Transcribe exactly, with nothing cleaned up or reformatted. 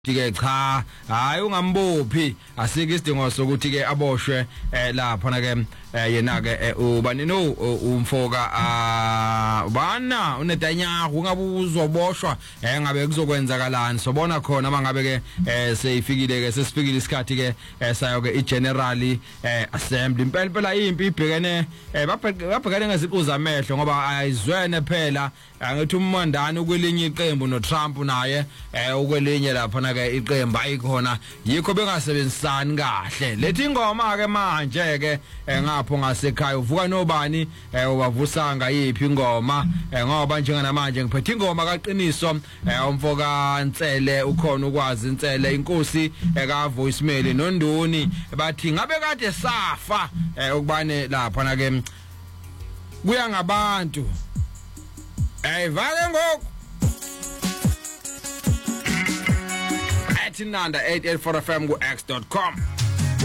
Ke cha hayi ungambophi asike isidingo sokuthi ke aboshwe lapha na ke yena ke ubani no umfoka bana uNetanyahu ungabe uzoboshwa ngabe kuzokwenzakalani sobona khona mangabe ke seyifikile ke sesifikile isikhathi ke sayo ke iGeneral Assembly impela phela impi ibhekene babhekene ngezibuza amehlo ngoba ayizwene phela ngithi umandani ukwelinye iqembu no Trump naye ukwelinye lapha ke iqembu ayikhona yikho bengasebenzisani kahle lethi ingoma ke manje ke ngapho ngasekhaya uvuka nobani wavusanga yipi ingoma ngoba njengana manje ngiphethe ingoma kaqiniso umfoka Ntsele ukhona ukwazi Ntsele inkosi eka voicemail nonduni bathi ngabe kade safa ukubane lapha na ke kuya ngabantu ayivale ngoku Nanda eight eight four F M ku x dot com